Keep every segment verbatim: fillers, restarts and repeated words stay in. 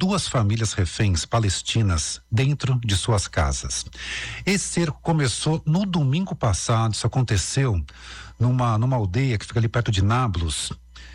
duas famílias reféns palestinas dentro de suas casas. Esse cerco começou no domingo passado, isso aconteceu numa, numa aldeia que fica ali perto de Nablus.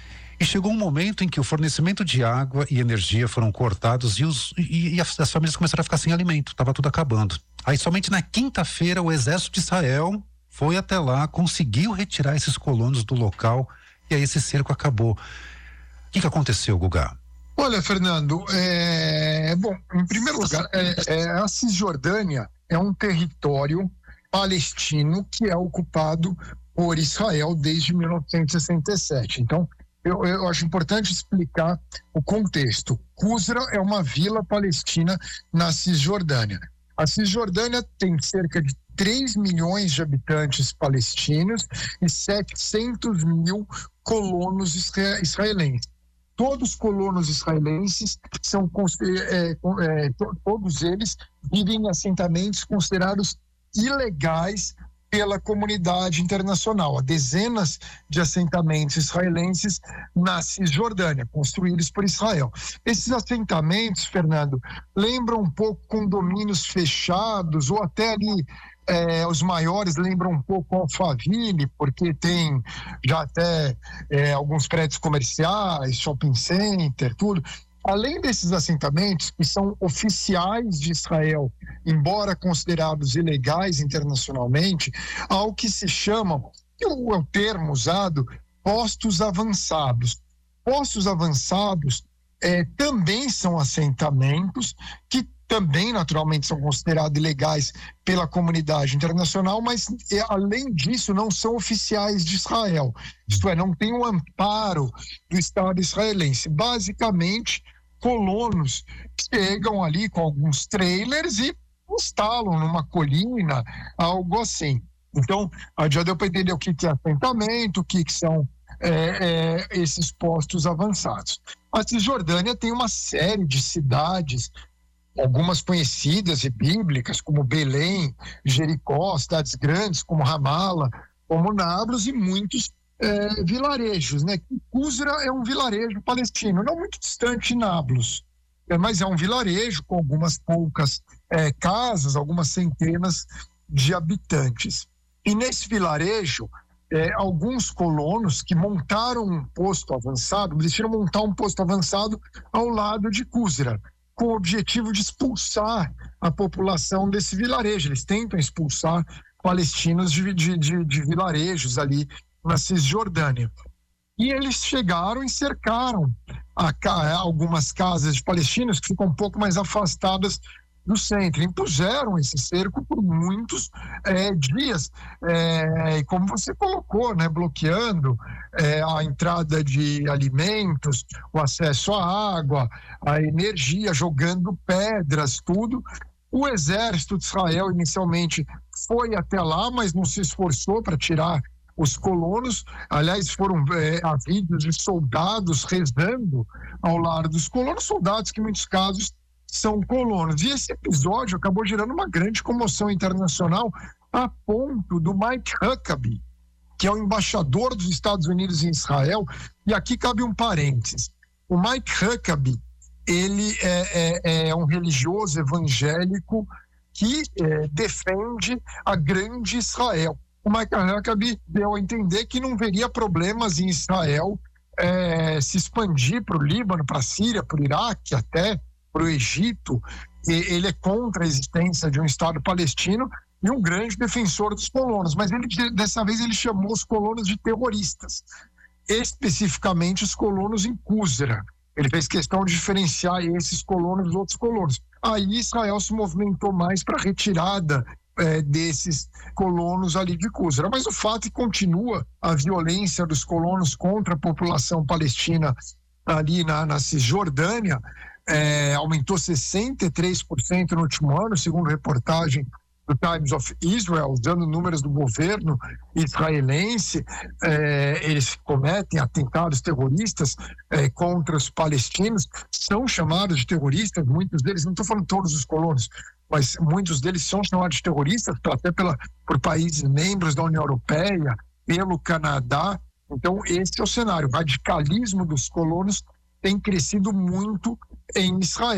E chegou um momento em que o fornecimento de água e energia foram cortados e, os, e, e as, as famílias começaram a ficar sem alimento, estava tudo acabando. Aí somente na quinta-feira o exército de Israel foi até lá, conseguiu retirar esses colonos do local e aí esse cerco acabou. O que, que aconteceu, Guga? Olha, Fernando, é... bom, em primeiro lugar, é, é, a Cisjordânia é um território palestino que é ocupado por Israel desde mil novecentos e sessenta e sete. Então, eu, eu acho importante explicar o contexto. Qusra é uma vila palestina na Cisjordânia. A Cisjordânia tem cerca de três milhões de habitantes palestinos e setecentos mil colonos israelenses. Todos os colonos israelenses são, é, é, todos eles vivem em assentamentos considerados ilegais pela comunidade internacional. Há dezenas de assentamentos israelenses na Cisjordânia, construídos por Israel. Esses assentamentos, Fernando, lembram um pouco condomínios fechados, ou até ali é, os maiores lembram um pouco Alphaville, porque tem já até é, alguns prédios comerciais, shopping center, tudo. Além desses assentamentos, que são oficiais de Israel, embora considerados ilegais internacionalmente, há o que se chama, que é o termo usado, postos avançados. Postos avançados é, também são assentamentos que também, naturalmente, são considerados ilegais pela comunidade internacional, mas, é, além disso, não são oficiais de Israel. Isto é, não tem o amparo do Estado israelense. Basicamente, colonos chegam ali com alguns trailers e instalam numa colina, algo assim. Então, já deu para entender o que é assentamento, o que são é, é, esses postos avançados. A Cisjordânia tem uma série de cidades, algumas conhecidas e bíblicas, como Belém, Jericó, cidades grandes como Ramala, como Nablus, e muitos é, vilarejos, né? Qusra é um vilarejo palestino, não muito distante de Nablus, é, mas é um vilarejo com algumas poucas é, casas, algumas centenas de habitantes. E nesse vilarejo, é, alguns colonos que montaram um posto avançado, decidiram montar um posto avançado ao lado de Qusra, com o objetivo de expulsar a população desse vilarejo. Eles tentam expulsar palestinos de, de, de, de vilarejos ali na Cisjordânia. E eles chegaram e cercaram a, a, algumas casas de palestinos que ficam um pouco mais afastadas do centro. Impuseram esse cerco por muitos é, dias. É, e como você colocou, né, bloqueando é, a entrada de alimentos, o acesso à água, a energia, jogando pedras, tudo. O exército de Israel inicialmente foi até lá, mas não se esforçou para tirar os colonos. Aliás, foram é, há vídeos de soldados rezando ao lado dos colonos, soldados que em muitos casos são colonos. E esse episódio acabou gerando uma grande comoção internacional, a ponto do Mike Huckabee, que é o embaixador dos Estados Unidos em Israel, e aqui cabe um parênteses. O Mike Huckabee, ele é, é, é um religioso evangélico que é, defende a grande Israel. O Mike Huckabee deu a entender que não veria problemas em Israel é, se expandir para o Líbano, para a Síria, para o Iraque, até para o Egito. E ele é contra a existência de um Estado palestino e um grande defensor dos colonos, mas ele, dessa vez ele chamou os colonos de terroristas, especificamente os colonos em Qusra. Ele fez questão de diferenciar esses colonos dos outros colonos. Aí Israel se movimentou mais para a retirada é, desses colonos ali de Qusra. Mas o fato é que continua a violência dos colonos contra a população palestina ali na, na Cisjordânia. É, aumentou sessenta e três por cento no último ano, segundo reportagem do Times of Israel, usando números do governo israelense. É, eles cometem atentados terroristas é, contra os palestinos, são chamados de terroristas, muitos deles, não estou falando todos os colonos, mas muitos deles são chamados de terroristas, até pela, por países membros da União Europeia, pelo Canadá. Então esse é o cenário. O radicalismo dos colonos tem crescido muito em Israel.